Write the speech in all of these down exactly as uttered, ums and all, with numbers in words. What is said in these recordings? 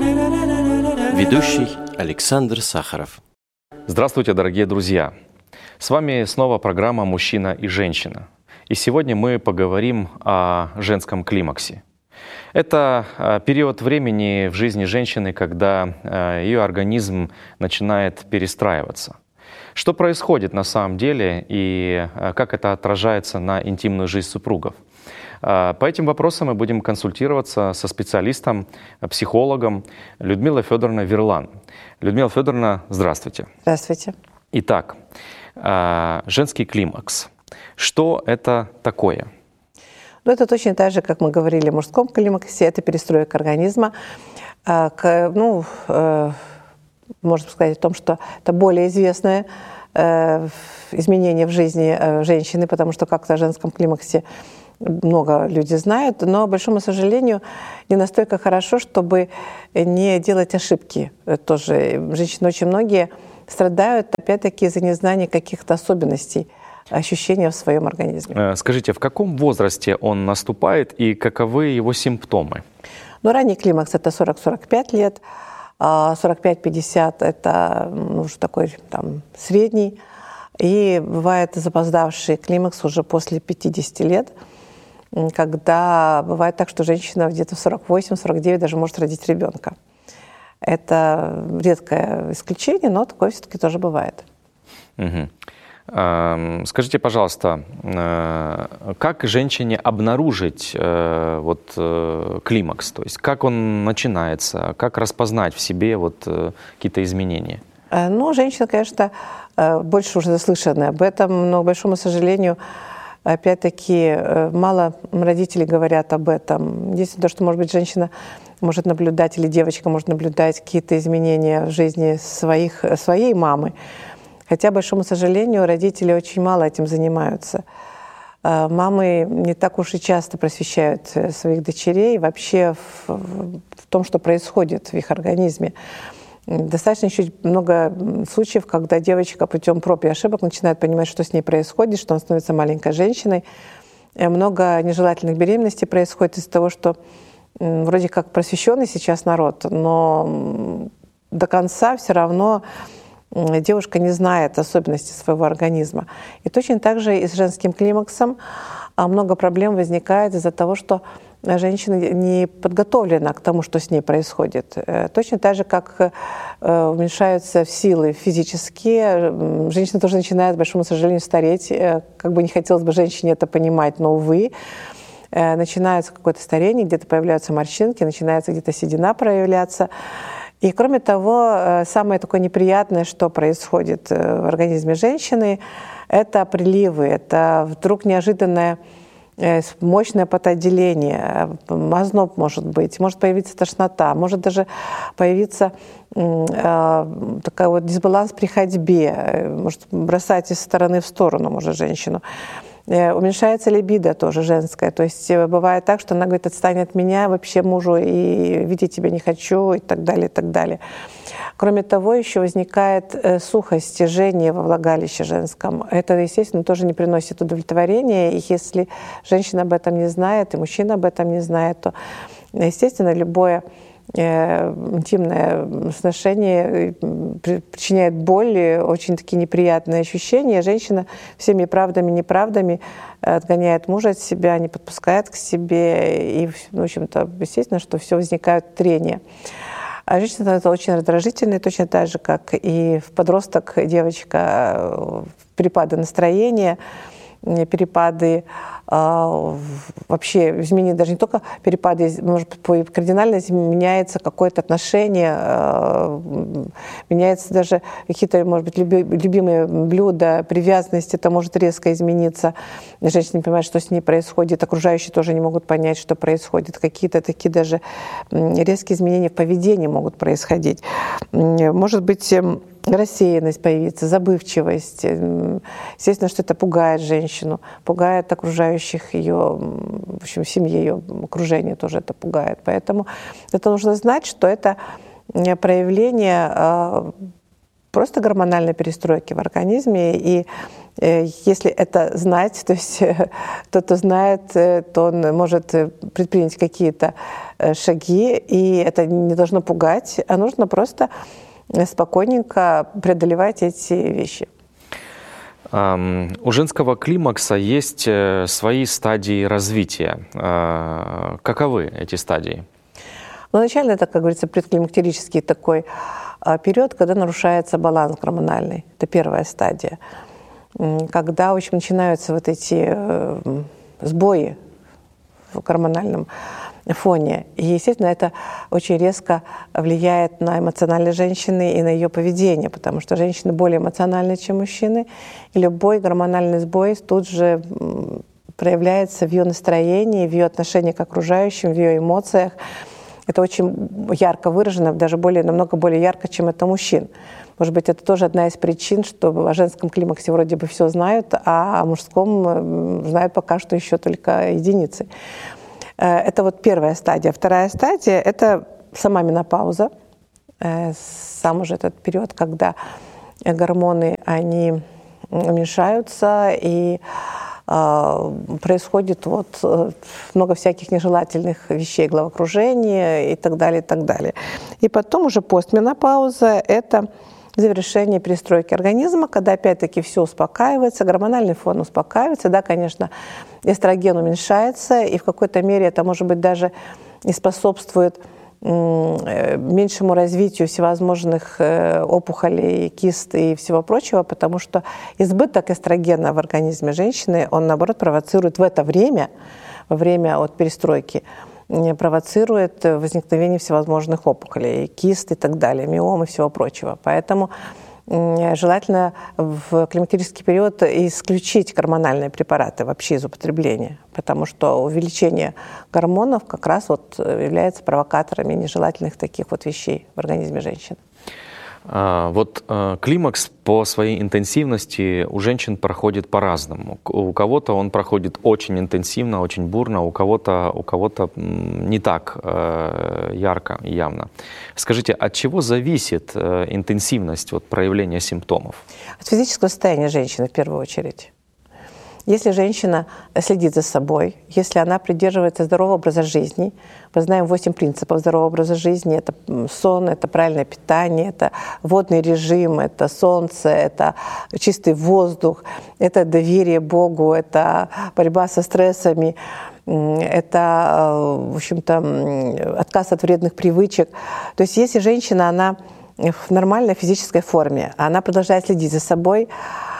Ведущий Александр Сахаров. Здравствуйте, дорогие друзья! С вами снова программа «Мужчина и женщина». И сегодня мы поговорим о женском климаксе. Это период времени в жизни женщины, когда ее организм начинает перестраиваться. Что происходит на самом деле и как это отражается на интимную жизнь супругов? По этим вопросам мы будем консультироваться со специалистом, психологом Людмилой Федоровной Верлан. Людмила Федоровна, здравствуйте. Здравствуйте. Итак, женский климакс. Что это такое? Ну, это точно так же, как мы говорили о мужском климаксе, это перестройка организма. Ну, можно сказать о том, что это более известное изменение в жизни женщины, потому что как-то о женском климаксе много людей знают, но, к большому сожалению, не настолько хорошо, чтобы не делать ошибки. Тоже женщины очень многие страдают, опять-таки, из-за незнания каких-то особенностей ощущения в своем организме. Скажите, в каком возрасте он наступает и каковы его симптомы? Ну, ранний климакс – это сорок - сорок пять лет, сорок пять - пятьдесят – это ну, уже такой там, средний, и бывает запоздавший климакс уже после пятидесяти лет, когда бывает так, что женщина где-то в сорок восемь - сорок девять даже может родить ребенка. Это редкое исключение, но такое все-таки тоже бывает. Угу. Скажите, пожалуйста, как женщине обнаружить вот, климакс? То есть как он начинается, как распознать в себе вот, какие-то изменения? Ну, женщина, конечно, больше уже заслышаны об этом, но, к большому сожалению, опять-таки, мало родителей говорят об этом. Единственное, то, что, может быть, женщина может наблюдать, или девочка может наблюдать какие-то изменения в жизни своих, своей мамы. Хотя, к большому сожалению, родители очень мало этим занимаются. Мамы не так уж и часто просвещают своих дочерей вообще в, в том, что происходит в их организме. Достаточно еще много случаев, когда девочка путем проб и ошибок начинает понимать, что с ней происходит, что она становится маленькой женщиной. Много нежелательных беременностей происходит из-за того, что вроде как просвещенный сейчас народ, но до конца все равно девушка не знает особенностей своего организма. И точно так же и с женским климаксом много проблем возникает из-за того, что женщина не подготовлена к тому, что с ней происходит. Точно так же, как уменьшаются силы физические, женщина тоже начинает, к большому сожалению, стареть. Как бы не хотелось бы женщине это понимать, но, увы, начинается какое-то старение, где-то появляются морщинки, начинается где-то седина проявляться. И, кроме того, самое такое неприятное, что происходит в организме женщины, это приливы, это вдруг неожиданное мощное потоотделение, озноб может быть, может появиться тошнота, может даже появиться э, такой вот дисбаланс при ходьбе, может бросать из стороны в сторону может женщину. Уменьшается либидо тоже женская. То есть бывает так, что она говорит: отстань от меня, вообще мужу, и видеть тебя не хочу, и так далее, и так далее. Кроме того, еще возникает сухость, жжение во влагалище женском. Это, естественно, тоже не приносит удовлетворения. И если женщина об этом не знает, и мужчина об этом не знает, то, естественно, любое интимное сношение причиняет боль, очень такие неприятные ощущения. Женщина всеми правдами и неправдами отгоняет мужа от себя, не подпускает к себе. И, в общем-то, естественно, что все возникают трения. А женщина становится очень раздражительной, точно так же, как и в подросток девочка, перепады настроения, перепады э, вообще изменения, даже не только перепады, может быть, кардинально меняется какое-то отношение, э, меняется даже какие-то, может быть, люби, любимые блюда, привязанность, это может резко измениться. Женщина не понимает, что с ней происходит, окружающие тоже не могут понять, что происходит. Какие-то такие даже резкие изменения в поведении могут происходить. Может быть, рассеянность появится, забывчивость. Естественно, что это пугает женщину, пугает окружающих ее, в общем, семьи, ее окружение тоже это пугает. Поэтому это нужно знать, что это проявление просто гормональной перестройки в организме, и Если это знать, то есть тот, кто знает, то он может предпринять какие-то шаги, и это не должно пугать, а нужно просто спокойненько преодолевать эти вещи. У женского климакса есть свои стадии развития. Каковы эти стадии? Ну, начально это, как говорится, предклимактерический такой период, когда нарушается баланс гормональный. Это первая стадия. Когда очень начинаются вот эти сбои в гормональном фоне. И, естественно, это очень резко влияет на эмоциональность женщины и на ее поведение, потому что женщины более эмоциональны, чем мужчины, и любой гормональный сбой тут же проявляется в ее настроении, в ее отношении к окружающим, в ее эмоциях. Это очень ярко выражено, даже более, намного более ярко, чем это у мужчин. Может быть, это тоже одна из причин, что о женском климаксе вроде бы все знают, а о мужском знают пока что еще только единицы. Это вот первая стадия. Вторая стадия – это сама менопауза. Сам уже этот период, когда гормоны, они уменьшаются, и происходит вот много всяких нежелательных вещей, головокружения и так далее, и так далее. И потом уже постменопауза – это завершение перестройки организма, когда опять-таки все успокаивается, гормональный фон успокаивается, да, конечно, эстроген уменьшается, и в какой-то мере это, может быть, даже и способствует меньшему развитию всевозможных опухолей, кист и всего прочего, потому что избыток эстрогена в организме женщины, он, наоборот, провоцирует в это время, во время от перестройки, провоцирует возникновение всевозможных опухолей, кист и так далее, миом и всего прочего. Поэтому желательно в климактерический период исключить гормональные препараты вообще из употребления, потому что увеличение гормонов как раз вот является провокаторами нежелательных таких вот вещей в организме женщин. А, вот а, климакс по своей интенсивности у женщин проходит по-разному. У кого-то он проходит очень интенсивно, очень бурно, у кого-то, у кого-то не так э, ярко и явно. Скажите, от чего зависит э, интенсивность вот, проявления симптомов? От физического состояния женщины в первую очередь. Если женщина следит за собой, если она придерживается здорового образа жизни, мы знаем восемь принципов здорового образа жизни, это сон, это правильное питание, это водный режим, это солнце, это чистый воздух, это доверие Богу, это борьба со стрессами, это, в общем-то, отказ от вредных привычек. То есть если женщина, она в нормальной физической форме, она продолжает следить за собой,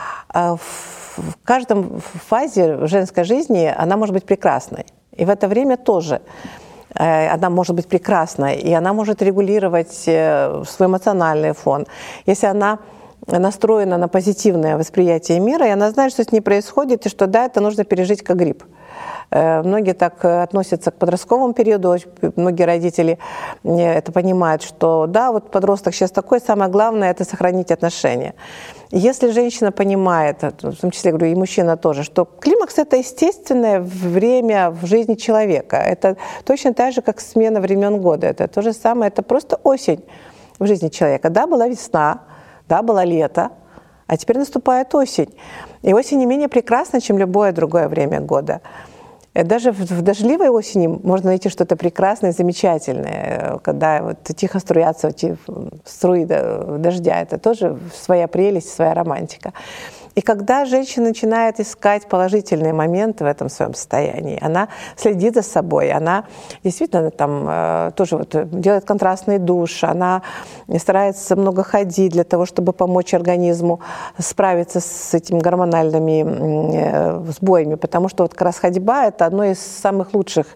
в каждом фазе женской жизни она может быть прекрасной. И в это время тоже она может быть прекрасной, и она может регулировать свой эмоциональный фон. Если она настроена на позитивное восприятие мира, и она знает, что с ней происходит, и что да, это нужно пережить как грипп. Многие так относятся к подростковому периоду, многие родители это понимают, что да, вот подросток сейчас такой, самое главное – это сохранить отношения. Если женщина понимает, в том числе, говорю, и мужчина тоже, что климакс – это естественное время в жизни человека, это точно так же, как смена времен года, это то же самое, это просто осень в жизни человека. Да, была весна, да, было лето, а теперь наступает осень. И осень не менее прекрасна, чем любое другое время года. Даже в дождливой осени можно найти что-то прекрасное, замечательное, когда вот тихо струятся эти струи дождя. Это тоже своя прелесть, своя романтика. И когда женщина начинает искать положительные моменты в этом своем состоянии, она следит за собой, она действительно там тоже вот делает контрастный душ, она старается много ходить для того, чтобы помочь организму справиться с этими гормональными сбоями, потому что вот как раз ходьба – это одно из самых лучших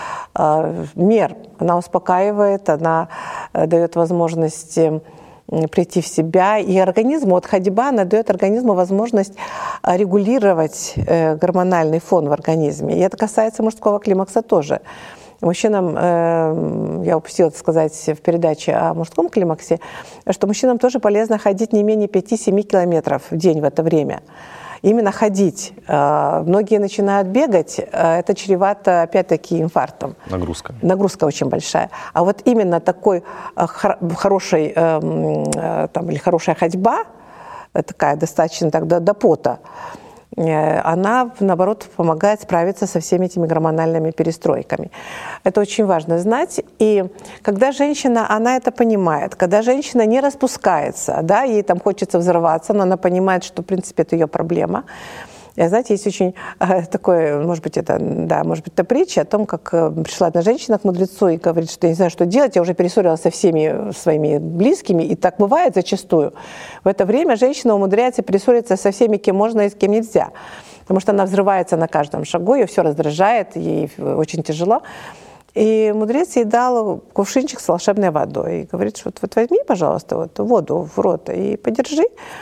мер. Она успокаивает, она дает возможность прийти в себя, и организму, вот ходьба, она дает организму возможность регулировать гормональный фон в организме. И это касается мужского климакса тоже. Мужчинам, я упустила сказать в передаче о мужском климаксе, что мужчинам тоже полезно ходить не менее пяти-семи километров в день в это время. Именно ходить. Многие начинают бегать, это чревато, опять-таки, инфарктом. Нагрузка. Нагрузка очень большая. А вот именно такой хороший, там, или хорошая ходьба, такая достаточно так, до, до пота, она, наоборот, помогает справиться со всеми этими гормональными перестройками. Это очень важно знать. И когда женщина, она это понимает, когда женщина не распускается, да, ей там хочется взорваться, но она понимает, что, в принципе, это ее проблема. И, знаете, есть очень э, такое, может быть, это, да, может быть, это притча о том, как э, пришла одна женщина к мудрецу и говорит, что я не знаю, что делать, я уже перессорилась со всеми своими близкими, и так бывает зачастую. В это время женщина умудряется перессориться со всеми, кем можно и с кем нельзя, потому что она взрывается на каждом шагу, ее все раздражает, ей очень тяжело. И мудрец ей дал кувшинчик с волшебной водой и говорит, что вот, вот возьми, пожалуйста, вот воду в рот и подержи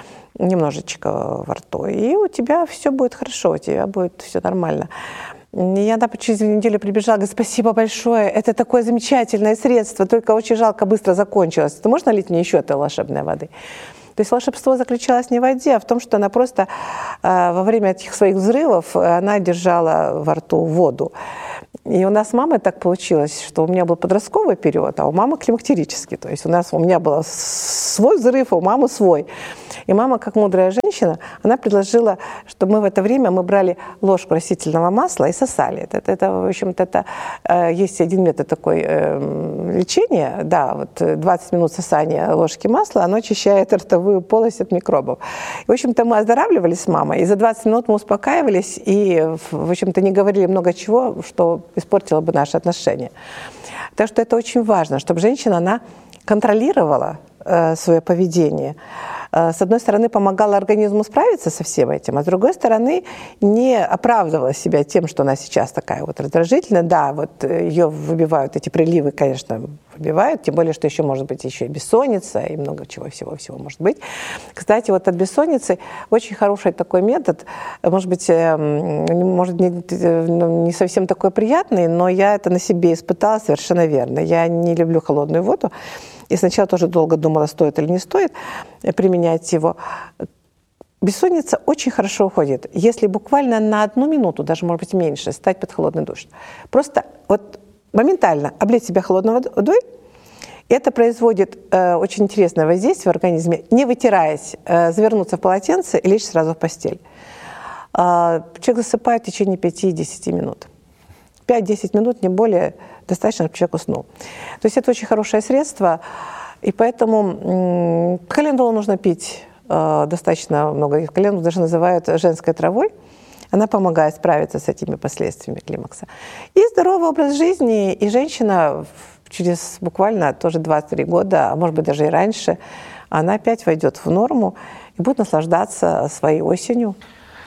немножечко во рту, и у тебя все будет хорошо, у тебя будет все нормально. И она через неделю прибежала, говорит, спасибо большое, это такое замечательное средство, только очень жалко, быстро закончилось. Ты можешь налить мне еще этой волшебной воды? То есть волшебство заключалось не в воде, а в том, что она просто э, во время этих своих взрывов она держала во рту воду. И у нас с мамой так получилось, что у меня был подростковый период, а у мамы климактерический. То есть у нас у меня был свой взрыв, а у мамы свой. И мама, как мудрая женщина, она предложила, что мы в это время мы брали ложку растительного масла и сосали. Это, это, это в общем-то, это, э, есть один метод такой э, лечения, да, вот двадцать минут сосания ложки масла, оно очищает ротовую полость от микробов. И, в общем-то, мы оздоравливались с мамой, и за двадцать минут мы успокаивались и, в общем-то, не говорили много чего, что испортило бы наши отношения. Так что это очень важно, чтобы женщина, она контролировала э, свое поведение. Э, с одной стороны, помогала организму справиться со всем этим, а с другой стороны, не оправдывала себя тем, что она сейчас такая вот раздражительная. Да, вот ее выбивают, эти приливы, конечно, выбивают, тем более, что еще может быть еще и бессонница, и много чего всего-всего может быть. Кстати, вот от бессонницы очень хороший такой метод, может быть, может не, не совсем такой приятный, но я это на себе испытала совершенно верно. Я не люблю холодную воду, и сначала тоже долго думала, стоит или не стоит применять его. Бессонница очень хорошо уходит, если буквально на одну минуту, даже, может быть, меньше, стать под холодный душ. Просто вот моментально облить себя холодной водой, это производит э, очень интересное воздействие в организме, не вытираясь, э, завернуться в полотенце и лечь сразу в постель. Э, человек засыпает в течение пяти-десяти минут. пять-десять минут, не более, достаточно, чтобы человек уснул. То есть это очень хорошее средство, и поэтому э, календулу нужно пить э, достаточно много. Календулу даже называют женской травой. Она помогает справиться с этими последствиями климакса. И здоровый образ жизни, и женщина через буквально тоже двадцать-три года, а может быть даже и раньше, она опять войдет в норму и будет наслаждаться своей осенью.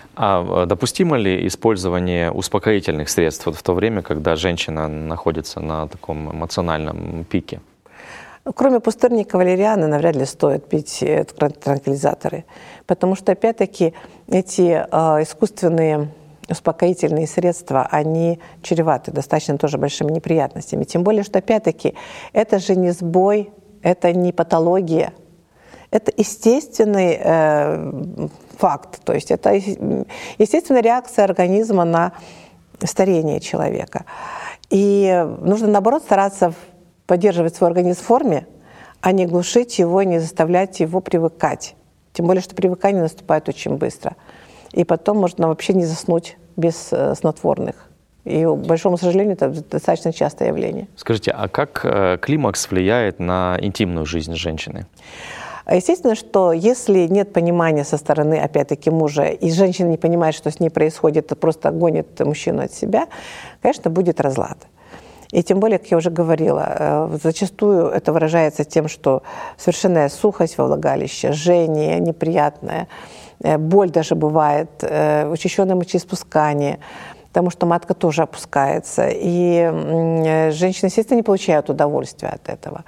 А допустимо ли использование успокоительных средств вот в то время, когда женщина находится на таком эмоциональном пике? Кроме пустырника валерианы, навряд ли стоит пить транквилизаторы, потому что, опять-таки, эти э, искусственные успокоительные средства, они чреваты достаточно тоже большими неприятностями. Тем более, что, опять-таки, это же не сбой, это не патология, это естественный э, факт, то есть это естественная реакция организма на старение человека. И нужно, наоборот, стараться поддерживать свой организм в форме, а не глушить его, не заставлять его привыкать. Тем более, что привыкание наступает очень быстро. И потом можно вообще не заснуть без э, снотворных. И, к большому сожалению, это достаточно частое явление. Скажите, а как э, климакс влияет на интимную жизнь женщины? Естественно, что если нет понимания со стороны, опять-таки, мужа, и женщина не понимает, что с ней происходит, то просто гонит мужчину от себя, конечно, будет разлад. И тем более, как я уже говорила, зачастую это выражается тем, что совершенная сухость во влагалище, жжение неприятное, боль даже бывает, учащенное мочеиспускание, потому что матка тоже опускается. И женщины, естественно, не получают удовольствия от этого.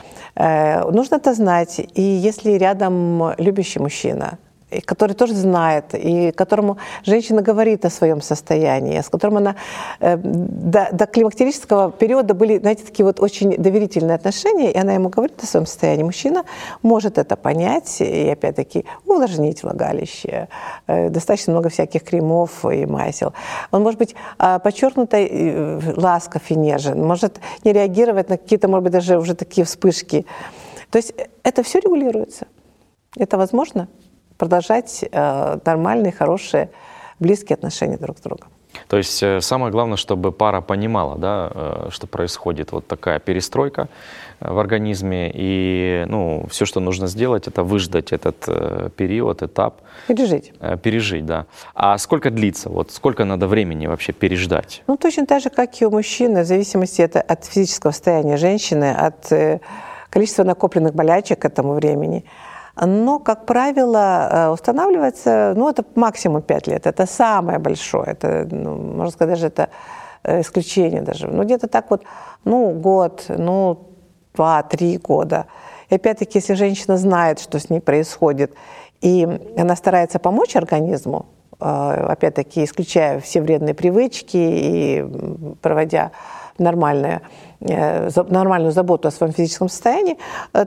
Нужно это знать. И если рядом любящий мужчина, который тоже знает, и которому женщина говорит о своем состоянии, с которым она э, до, до климактерического периода были, знаете, такие вот очень доверительные отношения, и она ему говорит о своем состоянии. Мужчина может это понять и, опять-таки, увлажнить влагалище. Э, достаточно много всяких кремов и масел. Он может быть э, подчеркнуто э, ласков и нежен, может не реагировать на какие-то, может быть, даже уже такие вспышки. То есть это все регулируется. Это возможно. продолжать э, нормальные, хорошие, близкие отношения друг с другом. То есть э, самое главное, чтобы пара понимала, да, э, что происходит вот такая перестройка э, в организме, и ну, все, что нужно сделать, это выждать этот э, период, этап. Пережить. Э, пережить, да. А сколько длится? Вот сколько надо времени вообще переждать? Ну, точно так же, как и у мужчины, в зависимости это от физического состояния женщины, от э, количества накопленных болячек к этому времени. Но, как правило, устанавливается, ну, это максимум пять лет. Это самое большое. Это, ну, можно сказать, даже это исключение даже. Ну, где-то так вот, ну, год, ну, два-три года. И опять-таки, если женщина знает, что с ней происходит, и она старается помочь организму, опять-таки, исключая все вредные привычки и проводя нормальное, нормальную заботу о своем физическом состоянии,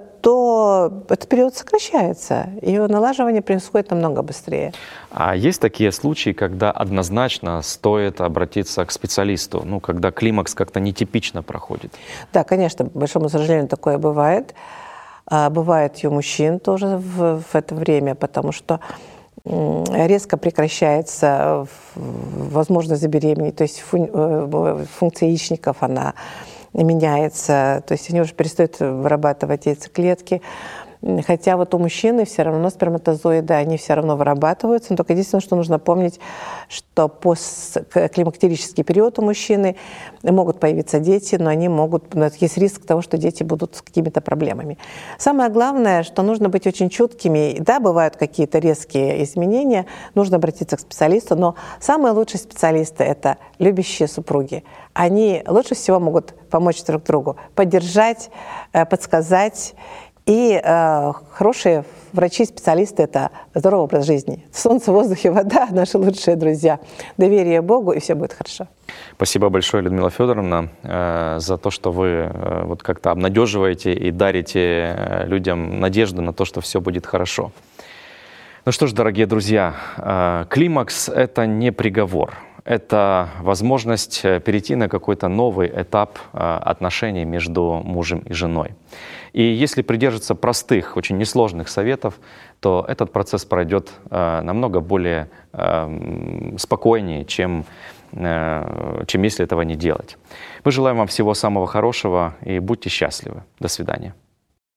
то этот период сокращается, и его налаживание происходит намного быстрее. А есть такие случаи, когда однозначно стоит обратиться к специалисту, ну, когда климакс как-то нетипично проходит? Да, конечно, к большому сожалению, такое бывает. Бывает и у мужчин тоже в, в это время, потому что резко прекращается возможность забеременеть, то есть функция яичников, она меняется, то есть они уже перестают вырабатывать яйцеклетки. Хотя вот у мужчины все равно сперматозоиды, они все равно вырабатываются, но только единственное, что нужно помнить, что постклимактерический период у мужчины могут появиться дети, но они могут, есть риск того, что дети будут с какими-то проблемами. Самое главное, что нужно быть очень чуткими. Да, бывают какие-то резкие изменения, нужно обратиться к специалисту, но самые лучшие специалисты – это любящие супруги. Они лучше всего могут помочь друг другу, поддержать, подсказать. И э, хорошие врачи, специалисты – это здоровый образ жизни. Солнце, воздух и вода – наши лучшие друзья. Доверие Богу, и все будет хорошо. Спасибо большое, Людмила Федоровна, э, за то, что вы э, вот как-то обнадеживаете и дарите э, людям надежду на то, что все будет хорошо. Ну что ж, дорогие друзья, э, климакс – это не приговор. Это возможность перейти на какой-то новый этап отношений между мужем и женой. И если придерживаться простых, очень несложных советов, то этот процесс пройдет намного более спокойнее, чем, чем если этого не делать. Мы желаем вам всего самого хорошего и будьте счастливы. До свидания.